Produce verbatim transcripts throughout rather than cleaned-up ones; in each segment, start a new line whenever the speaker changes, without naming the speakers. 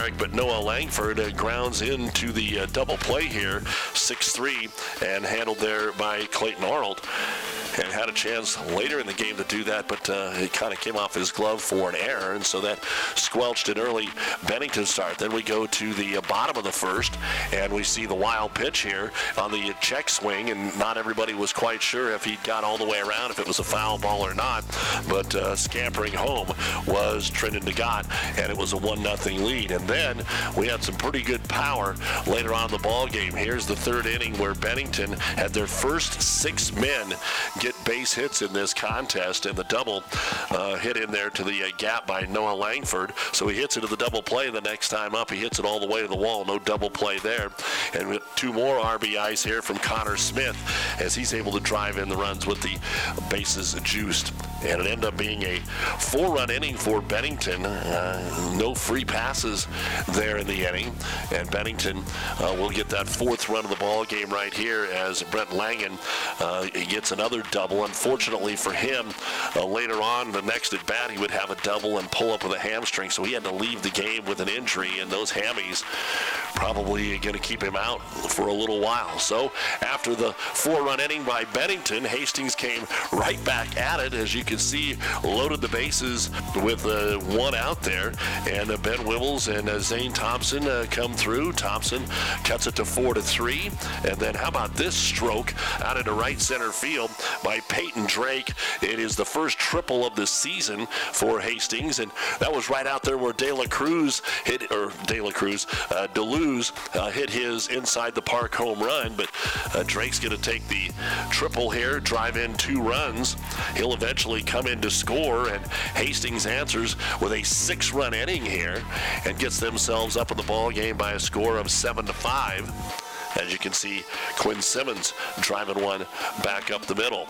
correct, but Noah Langford uh, grounds into the uh, double play here, six three, and handled there by Clayton Arnold. And had a chance later in the game to do that, but uh, it kind of came off his glove for an error, and so that squelched an early Bennington start. Then we go to the uh, bottom of the first, and we see the wild pitch here on the check swing, and not everybody was quite sure if he got all the way around, if it was a foul ball or not, but uh, scampering home was Trendon Dugat, and it was a one nothing lead. And then we had some pretty good power later on in the ball game. Here's the third inning where Bennington had their first six men get base hits in this contest, and the double uh, hit in there to the uh, gap by Noah Langford. So he hits it to the double play. The next time up, he hits it all the way to the wall. No double play there. And two more R B Is here from Connor Smith as he's able to drive in the runs with the bases juiced. And it ended up being a four-run inning for Bennington. Uh, no free passes there in the inning. And Bennington uh, will get that fourth run of the ball game right here as Brent Langen uh, gets another double. Unfortunately for him, uh, later on, the next at bat, he would have a double and pull up with a hamstring. So he had to leave the game with an injury, and those hammies probably going to keep him out for a little while. So after the four-run inning by Bennington, Hastings came right back at it. As you can see, loaded the bases with uh, one out there, and uh, Ben Wibbles and uh, Zane Thompson uh, come through. Thompson cuts it to four to three, and then how about this stroke out into right center field by Peyton Drake? It is the first triple of the season for Hastings, and that was right out there where De La Cruz hit, or De La Cruz, uh, DeLuz uh, hit his inside the park home run, but uh, Drake's going to take the triple here, drive in two runs. He'll eventually come in to score, and Hastings answers with a six-run inning here and gets themselves up in the ball game by a score of seven to five. As you can see, Quinn Simmons driving one back up the middle.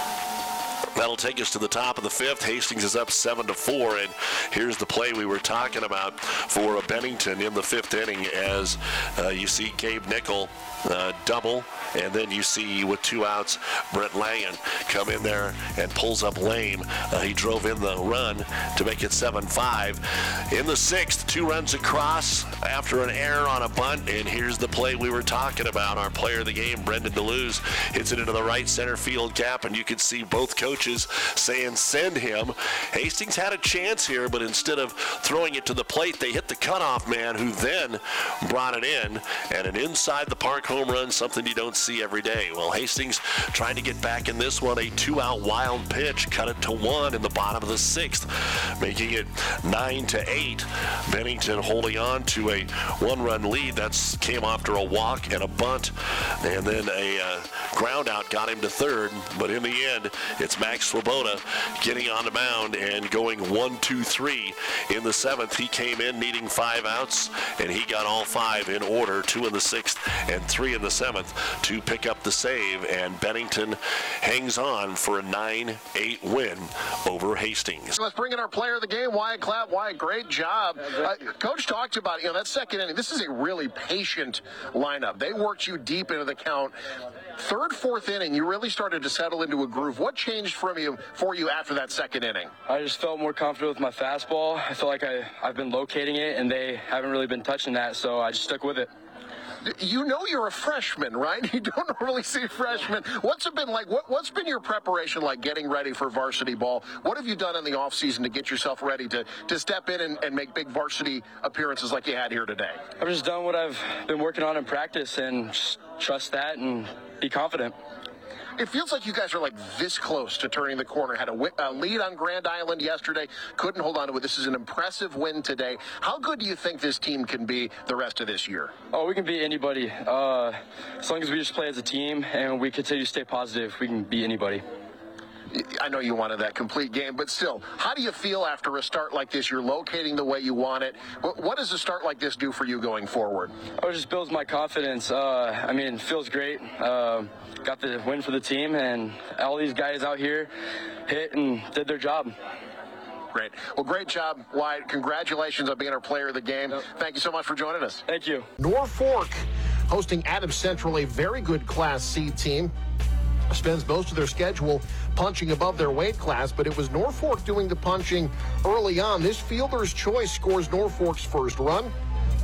That'll take us to the top of the fifth. Hastings is up seven to four, and here's the play we were talking about for Bennington in the fifth inning as uh, you see Gabe Nickel uh, double, and then you see with two outs Brent Langen come in there and pulls up lame. Uh, he drove in the run to make it seven five. In the sixth, two runs across after an error on a bunt, and here's the play we were talking about. Our player of the game, Brendan DeLuz, hits it into the right center field gap, and you can see both coaches saying send him. Hastings had a chance here, but instead of throwing it to the plate, they hit the cutoff man, who then brought it in, and an inside the park home run, something you don't see every day. Well, Hastings trying to get back in this one, a two-out wild pitch, cut it to one in the bottom of the sixth, making it nine to eight. Bennington holding on to a one-run lead. That came after a walk and a bunt, and then a uh, ground out got him to third, but in the end, it's Max Swoboda getting on the mound and going one, two, three in the seventh. He came in needing five outs, and he got all five in order, two in the sixth and three in the seventh to pick up the save, and Bennington hangs on for a nine eight win over Hastings.
Let's bring in our player of the game, Wyatt Clapp. Wyatt, great job. Uh, Coach talked about, you know, that second inning. This is a really patient lineup. They worked you deep into the count. Third, fourth inning, you really started to settle into a groove. What changed from you for you after that second inning?
I just felt more confident with my fastball. I feel like I, I've been locating it, and they haven't really been touching that, so I just stuck with it.
You know you're a freshman, right? You don't normally see freshmen. What's it been like? What, what's been your preparation like getting ready for varsity ball? What have you done in the offseason to get yourself ready to, to step in and, and make big varsity appearances like you had here today?
I've just done what I've been working on in practice and just trust that and be confident.
It feels like you guys are like this close to turning the corner. Had a, w- a lead on Grand Island yesterday. Couldn't hold on to it. This is an impressive win today. How good do you think this team can be the rest of this year?
Oh, we can beat anybody. Uh, as long as we just play as a team and we continue to stay positive, we can beat anybody.
I know you wanted that complete game, but still, how do you feel after a start like this? You're locating the way you want it. What, what does a start like this do for you going forward?
Oh, it just builds my confidence. Uh, I mean, it feels great. Uh, got the win for the team, and all these guys out here hit and did their job.
Great. Well, great job, Wyatt. Congratulations on being our player of the game. Yep. Thank you so much for joining us.
Thank you.
Norfolk hosting Adams Central, a very good Class C team. Spends most of their schedule punching above their weight class, but it was Norfolk doing the punching early on. This fielder's choice scores Norfolk's first run.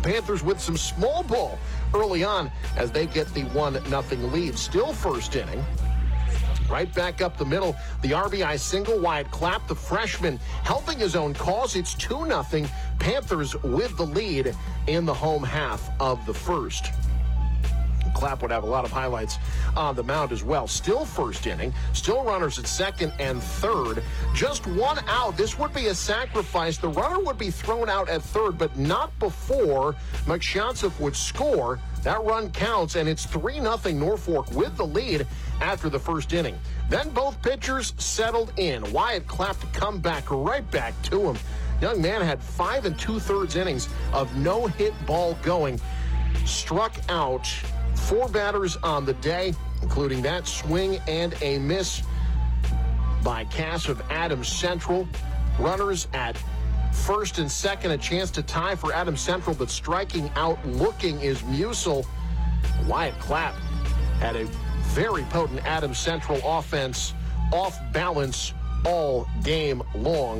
Panthers with some small ball early on as they get the one nothing lead. Still first inning. Right back up the middle, the R B I single, Wyatt Clapp, the freshman, helping his own cause. It's two nothing. Panthers with the lead in the home half of the first. Clapp would have a lot of highlights on the mound as well. Still first inning, still runners at second and third. Just one out. This would be a sacrifice. The runner would be thrown out at third, but not before Makshantsev would score. That run counts, and it's three nothing Norfolk with the lead after the first inning. Then both pitchers settled in. Wyatt Clapp to come back right back to him. Young man had five and two-thirds innings of no-hit ball going. Struck out four batters on the day, including that swing and a miss by Cass of Adams Central. Runners at first and second, a chance to tie for Adams Central, but striking out looking is Musil. Wyatt Clapp had a very potent Adams Central offense off balance all game long.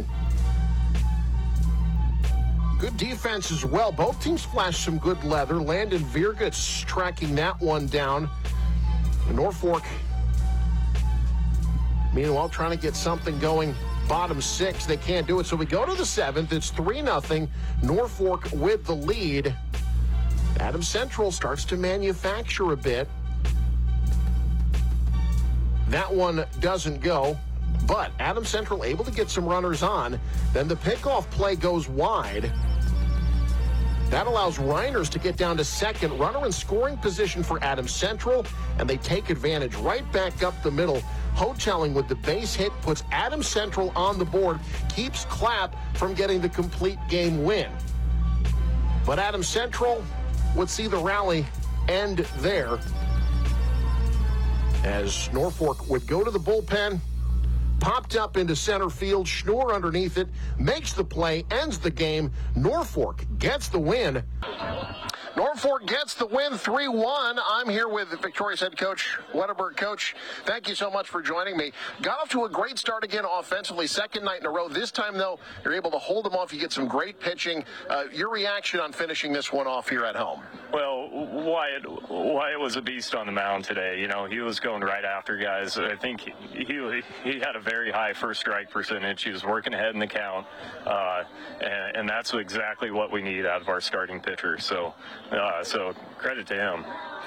Good defense as well. Both teams flashed some good leather. Landon Virgats tracking that one down. Norfolk, meanwhile, trying to get something going. Bottom six, they can't do it. So we go to the seventh. It's three nothing. Norfolk with the lead. Adams Central starts to manufacture a bit. That one doesn't go. But Adams Central able to get some runners on. Then the pickoff play goes wide. That allows Reiners to get down to second. Runner in scoring position for Adams Central. And they take advantage right back up the middle. Hoteling with the base hit puts Adams Central on the board. Keeps Clapp from getting the complete game win. But Adams Central would see the rally end there, as Norfolk would go to the bullpen. Popped up into center field, Schnoor underneath it, makes the play, ends the game. Norfolk gets the win. Norfolk gets the win three one. I'm here with Victoria's head coach, Wetterberg. Coach, thank you so much for joining me. Got off to a great start again offensively, second night in a row. This time, though, you're able to hold them off. You get some great pitching. Uh, your reaction on finishing this one off here at home?
Well, Wyatt, Wyatt was a beast on the mound today. You know, he was going right after guys. I think he he, he had a very high first strike percentage. He was working ahead in the count, uh, and, and that's exactly what we need out of our starting pitcher. So, uh, so credit to him.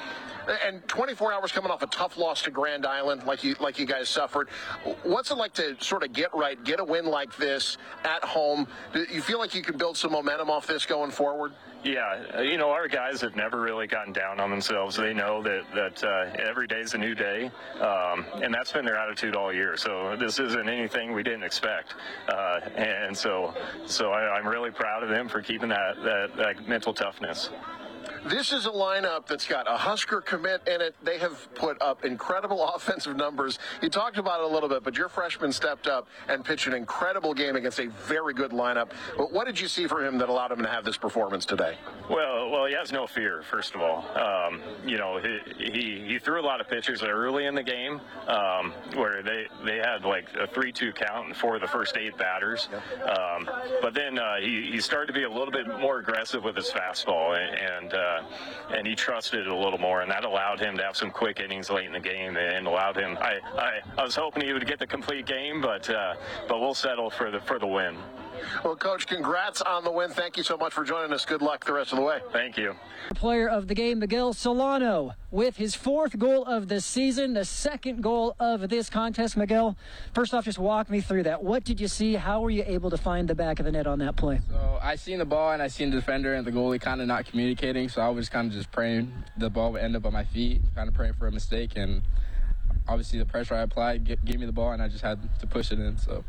And twenty-four hours coming off a tough loss to Grand Island, like you like you guys suffered. What's it like to sort of get right, get a win like this at home? Do you feel like you can build some momentum off this going forward?
Yeah, you know, our guys have never really gotten down on themselves. They know that, that uh, every day is a new day, um, and that's been their attitude all year. So this isn't anything we didn't expect. Uh, and so so I, I'm really proud of them for keeping that, that, that mental toughness.
This is a lineup that's got a Husker commit in it. They have put up incredible offensive numbers. You talked about it a little bit, but your freshman stepped up and pitched an incredible game against a very good lineup. But what did you see from him that allowed him to have this performance today?
Well, well, he has no fear, first of all. Um, you know, he, he he threw a lot of pitches early in the game um, where they, they had like a three two count for the first eight batters. Um, but then uh, he, he started to be a little bit more aggressive with his fastball, and, and Uh, and he trusted it a little more, and that allowed him to have some quick innings late in the game, and allowed him. I, I, I was hoping he would get the complete game, but uh, but we'll settle for the for the win.
Well, Coach, congrats on the win. Thank you so much for joining us. Good luck the rest of the way.
Thank you.
Player of the game, Miguel Solano, with his fourth goal of the season, the second goal of this contest. Miguel, first off, just walk me through that. What did you see? How were you able to find the back of the net on that play?
So I seen the ball, and I seen the defender and the goalie kind of not communicating, so I was kind of just praying the ball would end up on my feet, kind of praying for a mistake, and obviously the pressure I applied gave me the ball, and I just had to push it in. So.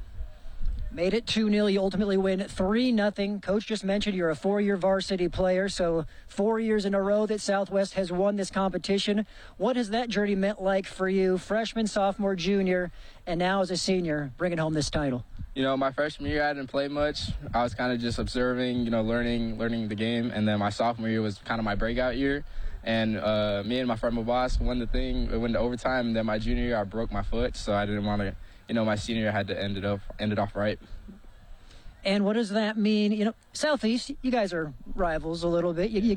Made it two nil. You ultimately win three nothing. Coach just mentioned you're a four-year varsity player, so four years in a row that Southwest has won this competition. What has that journey meant like for you, freshman, sophomore, junior, and now as a senior, bringing home this title?
You know, my freshman year, I didn't play much. I was kind of just observing, you know, learning learning the game. And then my sophomore year was kind of my breakout year. And uh, me and my friend Mabas won the thing, won the overtime. And then my junior year, I broke my foot, so I didn't want to, you know, my senior year had to end it up, end it off right.
And what does that mean? You know, Southeast, you guys are rivals a little bit. You, you